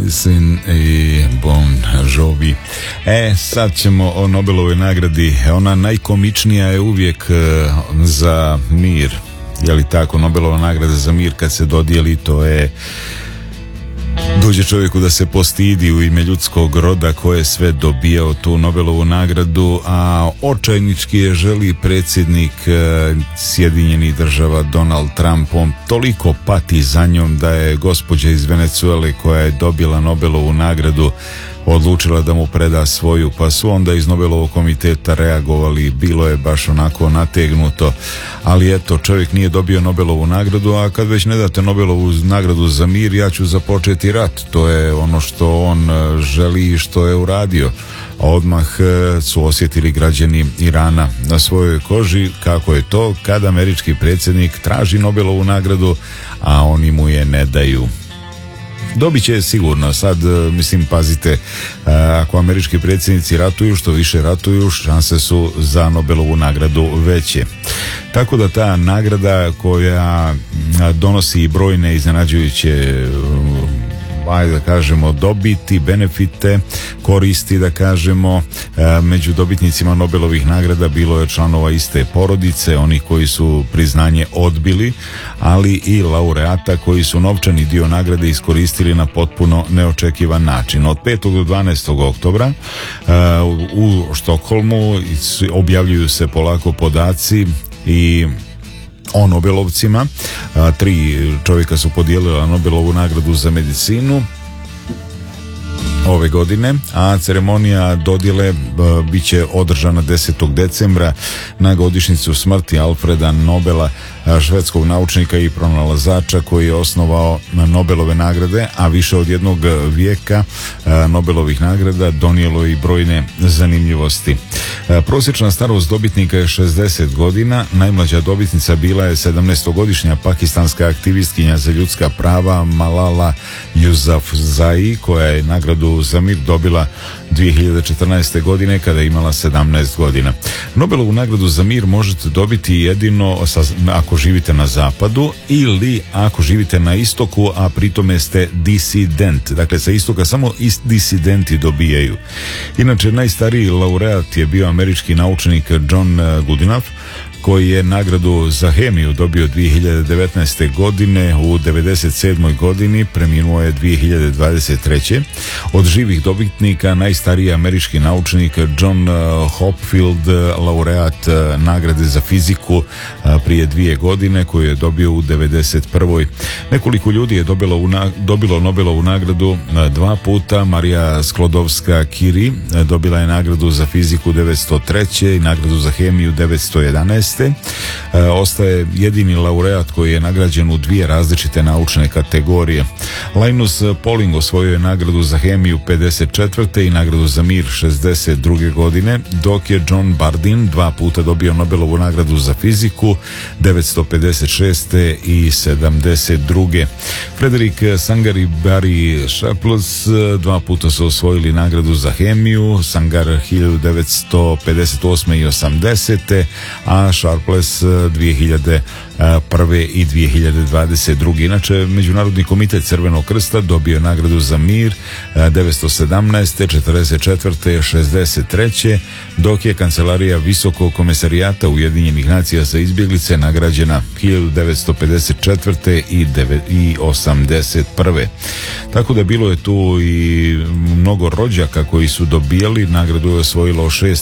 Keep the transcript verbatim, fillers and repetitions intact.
Allison i Bon Jovi. E, sad ćemo o Nobelovoj nagradi. Ona najkomičnija je uvijek za mir. Je li tako? Nobelova nagrada za mir kad se dodijeli, to je dođe čovjeku da se postidi u ime ljudskog roda ko je sve dobijao tu Nobelovu nagradu, a očajnički je želi predsjednik e, Sjedinjenih država Donald Trump. On toliko pati za njom da je gospođa iz Venezuele koja je dobila Nobelovu nagradu odlučila da mu preda svoju, pa su onda iz Nobelovog komiteta reagovali, bilo je baš onako nategnuto, ali eto, čovjek nije dobio Nobelovu nagradu, a kad već ne date Nobelovu nagradu za mir, ja ću započeti rat. To je ono što on želi i što je uradio. A odmah su osjetili građani Irana na svojoj koži kako je to kad američki predsjednik traži Nobelovu nagradu, a oni mu je ne daju. Dobit će sigurno. Sad, mislim, pazite, ako američki predsjednici ratuju, što više ratuju, šanse su za Nobelovu nagradu veće. Tako da ta nagrada koja donosi brojne iznenađujuće, ajde da kažemo, dobiti, benefite, koristi, da kažemo, među dobitnicima Nobelovih nagrada bilo je članova iste porodice, onih koji su priznanje odbili, ali i laureata koji su novčani dio nagrade iskoristili na potpuno neočekivan način. Od petog do dvanaestog oktobra u Štokholmu objavljuju se polako podaci i o Nobelovcima. A, tri čovjeka su podijelila Nobelovu nagradu za medicinu ove godine, a ceremonija dodjele bit će održana desetog decembra na godišnjicu smrti Alfreda Nobela, švedskog naučnika i pronalazača koji je osnovao Nobelove nagrade, a više od jednog vijeka Nobelovih nagrada donijelo i brojne zanimljivosti. Prosječna starost dobitnika je šezdeset godina, najmlađa dobitnica bila je sedamnaestogodišnja pakistanska aktivistkinja za ljudska prava Malala Yousafzai, koja je nagradu za mir dobila dvije hiljade četrnaeste. godine kada je imala sedamnaest godina. Nobelovu nagradu za mir možete dobiti jedino sa, ako živite na zapadu ili ako živite na istoku, a pritome ste disident. Dakle, sa istoka samo disidenti dobijaju. Inače, najstariji laureat je bio američki naučnik John Goodenough, koji je nagradu za hemiju dobio dvije hiljade devetnaeste. godine, u devedeset sedmoj. godini, preminuo je dvije hiljade dvadeset treće. Od živih dobitnika najstariji američki naučnik John Hopfield, laureat nagrade za fiziku prije dvije godine, koju je dobio u devedeset prvoj. Nekoliko ljudi je dobilo, una, dobilo Nobelovu nagradu dva puta. Marija Sklodowska-Curie dobila je nagradu za fiziku devetsto treće. i nagradu za hemiju devetsto jedanaeste. E, ostaje jedini laureat koji je nagrađen u dvije različite naučne kategorije. Linus Pauling osvojio je nagradu za hemiju pedeset četvrte. i nagradu za mir šezdeset druge. godine, dok je John Bardeen dva puta dobio Nobelovu nagradu za fiziku devetsto pedeset šeste. i sedamdeset druge. Frederick Sangar i Barry Sharpless dva puta su osvojili nagradu za hemiju, Sangar hiljadu devetsto pedeset osme. i osamdesete. a Sharpless dvije hiljade prve. i dvije hiljade dvadeset druge. Inače, Međunarodni komitet Crvenog krsta dobio nagradu za mir devetsto sedamnaeste. četrdeset četvrte. šezdeset treće. dok je Kancelarija Visokog komesarijata Ujedinjenih nacija za izbjeglice nagrađena hiljadu devetsto pedeset četvrte. i osamdeset prve. Tako da bilo je tu i mnogo rođaka koji su dobijali nagradu, je osvojilo šest